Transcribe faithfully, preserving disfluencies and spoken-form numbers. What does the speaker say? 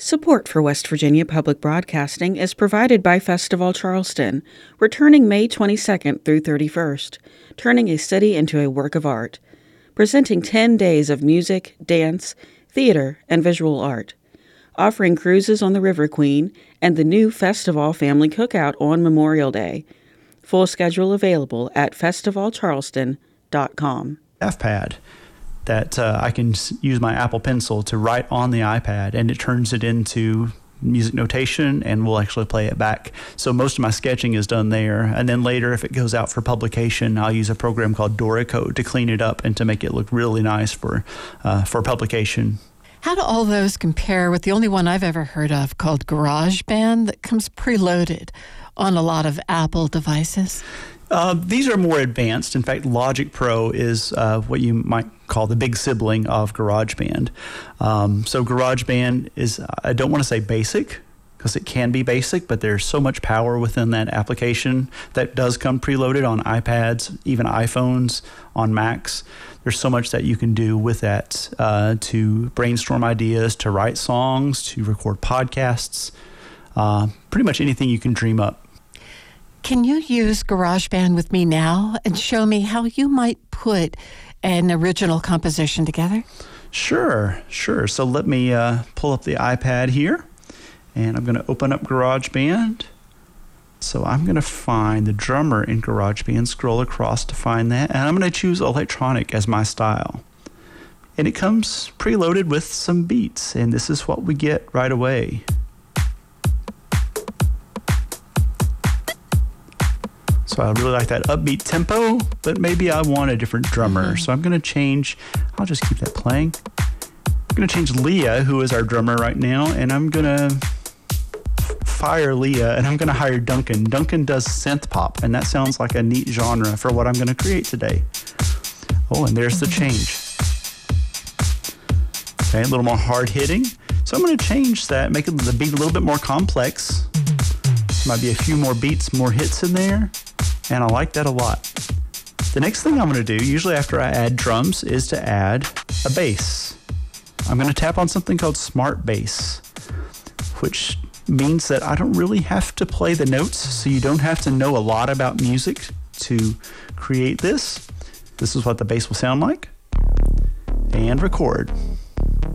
Support for West Virginia Public Broadcasting is provided by Festival Charleston, returning May twenty-second through thirty-first, turning a city into a work of art, presenting ten days of music, dance, theater, and visual art, offering cruises on the River Queen and the new Festival Family Cookout on Memorial Day. Full schedule available at festival charleston dot com. F pad that uh, I can use my Apple Pencil to write on the iPad, and it turns it into music notation, and we'll actually play it back. So most of my sketching is done there, and then later, if it goes out for publication, I'll use a program called DoraCode to clean it up and to make it look really nice for uh, for publication. How do all those compare with the only one I've ever heard of called GarageBand that comes preloaded on a lot of Apple devices? Uh, these are more advanced. In fact, Logic Pro is uh, what you might call the big sibling of GarageBand. Um, so GarageBand is, I don't want to say basic, because it can be basic, but there's so much power within that application that does come preloaded on iPads, even iPhones, on Macs. There's so much that you can do with that uh, to brainstorm ideas, to write songs, to record podcasts, uh, pretty much anything you can dream up. Can you use GarageBand with me now and show me how you might put an original composition together? Sure, sure. So let me uh, pull up the iPad here, and I'm going to open up GarageBand. So I'm going to find the drummer in GarageBand, scroll across to find that, and I'm going to choose electronic as my style. And it comes preloaded with some beats, and this is what we get right away. So I really like that upbeat tempo, but maybe I want a different drummer. Mm-hmm. So I'm going to change, I'll just keep that playing. I'm going to change Leah, who is our drummer right now, and I'm going to fire Leah, and I'm going to hire Duncan. Duncan does synth pop, and that sounds like a neat genre for what I'm going to create today. Oh, and there's the change. Okay, a little more hard hitting. So I'm going to change that, make it the beat a little bit more complex. Might be a few more beats, more hits in there. And I like that a lot. The next thing I'm going to do, usually after I add drums, is to add a bass. I'm going to tap on something called Smart Bass, which means that I don't really have to play the notes, so you don't have to know a lot about music to create this. This is what the bass will sound like. And record.